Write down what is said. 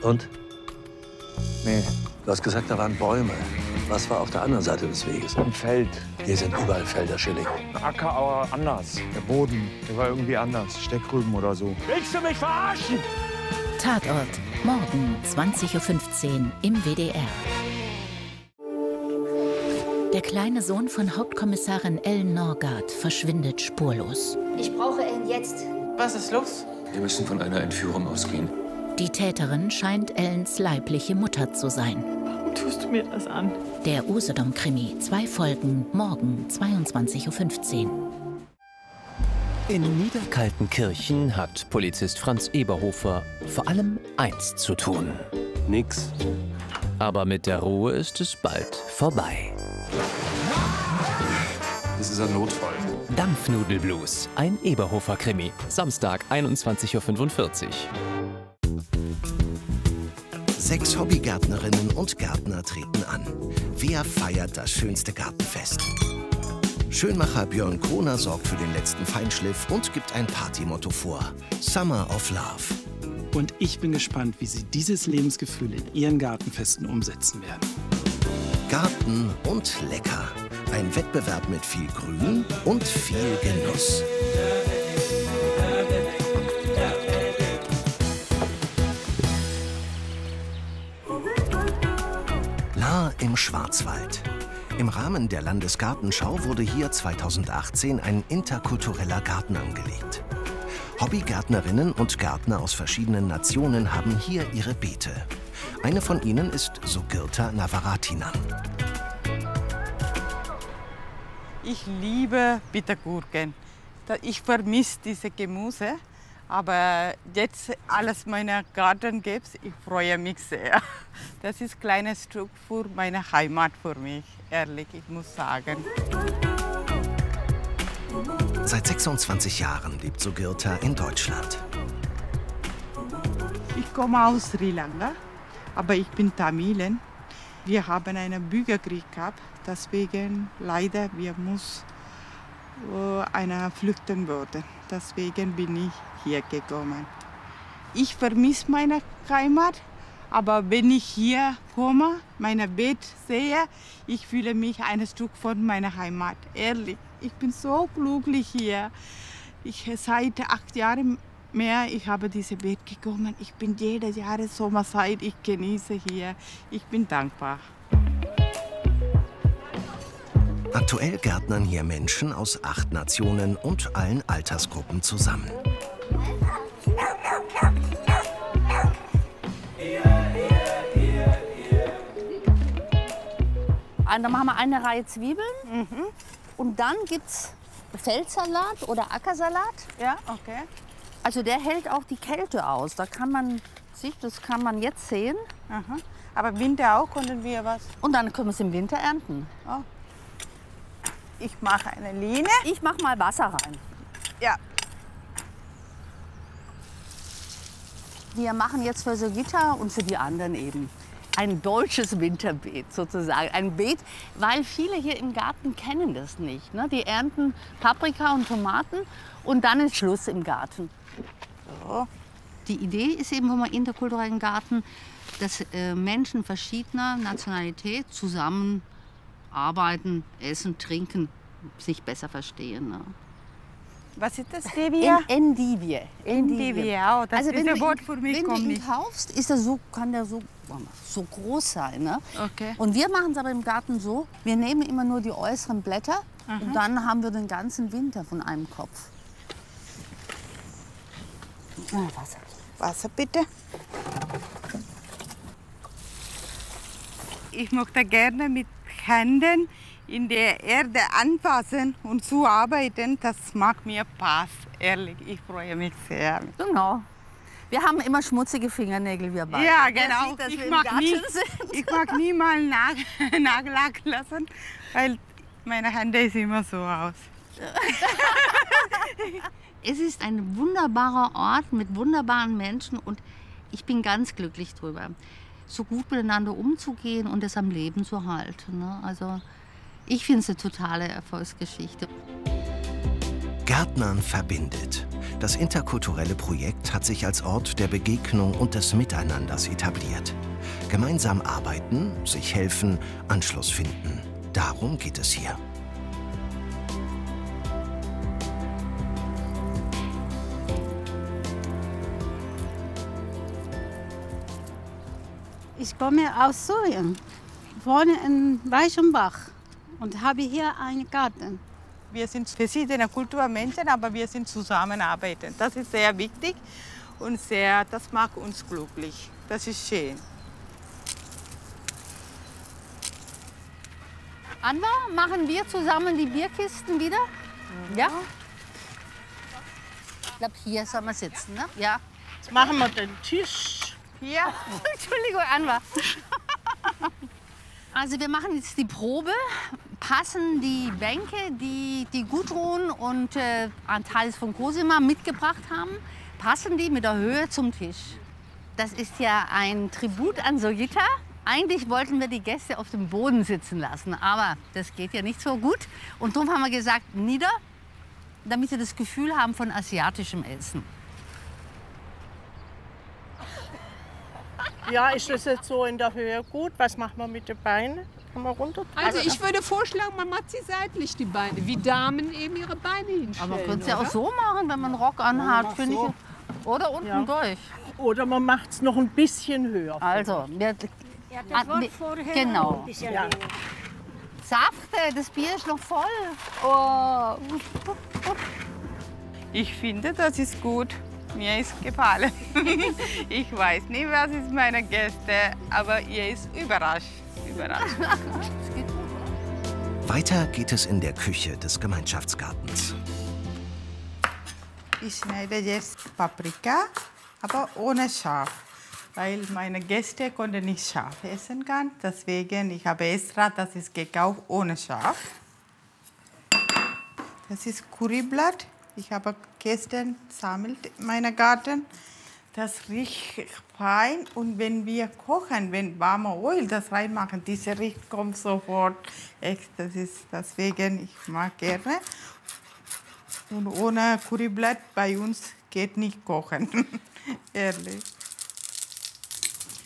Und? Nee, Du hast gesagt, da waren Bäume. Was war auf der anderen Seite des Weges? ein Feld. Hier sind überall Felder, Schilling. Acker, aber anders. Der Boden, der war irgendwie anders. Steckrüben oder so. Willst du mich verarschen? Tatort. Morgen 20:15 Uhr im WDR. Der kleine Sohn von Hauptkommissarin Ellen Norgard verschwindet spurlos. Ich brauche Ellen jetzt. Was ist los? Wir müssen von einer Entführung ausgehen. Die Täterin scheint Ellens leibliche Mutter zu sein. Warum tust du mir das an? Der Usedom-Krimi, 2 Folgen, morgen 22:15 Uhr. In Niederkaltenkirchen hat Polizist Franz Eberhofer vor allem eins zu tun. Nix. Aber mit der Ruhe ist es bald vorbei. Das ist ein Notfall. Dampfnudelblues, ein Eberhofer-Krimi. Samstag, 21:45 Uhr. 6 Hobbygärtnerinnen und Gärtner treten an. Wer feiert das schönste Gartenfest? Schönmacher Björn Kroner sorgt für den letzten Feinschliff und gibt ein Partymotto vor: Summer of Love. Und ich bin gespannt, wie Sie dieses Lebensgefühl in Ihren Gartenfesten umsetzen werden. Garten und lecker. Ein Wettbewerb mit viel Grün und viel Genuss. Lahr im Schwarzwald. Im Rahmen der Landesgartenschau wurde hier 2018 ein interkultureller Garten angelegt. Hobbygärtnerinnen und Gärtner aus verschiedenen Nationen haben hier ihre Beete. Eine von ihnen ist Sugirta Navaratinan. Ich liebe Bittergurken. Ich vermisse diese Gemüse. Aber jetzt alles meiner Garten gibt, ich freue mich sehr. Das ist ein kleines Stück für meine Heimat für mich, ehrlich, ich muss sagen. Seit 26 Jahren lebt Sugirta in Deutschland. Ich komme aus Sri Lanka, aber ich bin Tamilin. Wir haben einen Bürgerkrieg gehabt, deswegen leider wir müssen einer flüchten werden. Deswegen bin ich hier gekommen. Ich vermisse meine Heimat, aber wenn ich hier komme, mein Bett sehe, ich fühle mich ein Stück von meiner Heimat. Ehrlich, ich bin so glücklich hier. Seit 8 Jahren mehr, ich habe dieses Bett gekommen. Ich bin jedes Jahr Sommerzeit, ich genieße hier. Ich bin dankbar. Aktuell gärtnern hier Menschen aus 8 Nationen und allen Altersgruppen zusammen. Dann machen wir eine Reihe Zwiebeln. Und dann gibt es Feldsalat oder Ackersalat. Ja, okay. Also der hält auch die Kälte aus. Da kann man, das kann man jetzt sehen. Aha. Aber Winter auch können wir was? Und dann können wir es im Winter ernten. Oh. Ich mache eine Linie. Ich mache mal Wasser rein. Ja. Wir machen jetzt für Sugirta und für die anderen eben ein deutsches Winterbeet sozusagen. Ein Beet, weil viele hier im Garten kennen das nicht. Ne? Die ernten Paprika und Tomaten und dann ist Schluss im Garten. So. Die Idee ist eben vom interkulturellen Garten, dass Menschen verschiedener Nationalität zusammen arbeiten, essen, trinken, sich besser verstehen. Ne? Was ist das, Devia? Endivie. Endivie, das ist ein Wort für mich. Wenn du ihn kaufst, ist er so, kann der so groß sein. Ne? Okay. Und wir machen es aber im Garten so, wir nehmen immer nur die äußeren Blätter. Und dann haben wir den ganzen Winter von einem Kopf. Wasser. Wasser bitte. Ich möchte gerne mit Händen in der Erde anfassen und zu arbeiten. Das macht mir Spaß, ehrlich. Ich freue mich sehr. Genau. Wir haben immer schmutzige Fingernägel, wir beide. Ja, genau. Sieht, dass Ich wir im mag Garten nie, sind. ich mag nie mal Nagellack lassen, weil meine Hände ist immer so aus. Es ist ein wunderbarer Ort mit wunderbaren Menschen und ich bin ganz glücklich drüber, so gut miteinander umzugehen und es am Leben zu halten. Ne? Also ich finde es eine totale Erfolgsgeschichte. Gärtnern verbindet. Das interkulturelle Projekt hat sich als Ort der Begegnung und des Miteinanders etabliert. Gemeinsam arbeiten, sich helfen, Anschluss finden. Darum geht es hier. Ich komme aus Syrien, wohne in Reichenbach und habe hier einen Garten. Wir sind verschiedene Kulturmenschen, aber wir sind zusammenarbeiten. Das ist sehr wichtig und das macht uns glücklich. Das ist schön. Anwar, machen wir zusammen die Bierkisten wieder? Ja? Ich glaube, hier soll man sitzen, ne? Ja. Jetzt machen wir den Tisch. Hier. Entschuldigung, Anwar. Also wir machen jetzt die Probe. Passen die Bänke, die Gudrun und Antalis von Cosima mitgebracht haben, passen die mit der Höhe zum Tisch? Das ist ja ein Tribut an Sogita. Eigentlich wollten wir die Gäste auf dem Boden sitzen lassen, aber das geht ja nicht so gut. Und darum haben wir gesagt, nieder, damit sie das Gefühl haben von asiatischem Essen. Ja, ist das jetzt so in der Höhe gut? Was machen wir mit den Beinen? Kann man runter? Also ich würde vorschlagen, man macht sie seitlich, die Beine, wie Damen eben ihre Beine hinstellen. Aber man könnte es ja auch so machen, wenn man einen Rock anhat, finde so. ich. Oder unten durch. Oder man macht es noch ein bisschen höher. Also, genau. Ja. Saft, das Bier ist noch voll. Oh. Ich finde, das ist gut. Mir ist gefallen. Ich weiß nicht, was ist meine Gäste, aber ihr ist überrascht. Weiter geht es in der Küche des Gemeinschaftsgartens. Ich schneide jetzt Paprika, aber ohne scharf, weil meine Gäste konnten nicht scharf essen können. Deswegen ich habe extra, das ist gekauft ohne scharf. Das ist Curryblatt. Ich habe gestern gesammelt in meinem Garten. Das riecht fein und wenn wir kochen, wenn warme Öl das reinmachen, dieser Riech kommt sofort. Echt, das ist deswegen ich mag gerne. Und ohne Curryblatt bei uns geht nicht kochen, ehrlich.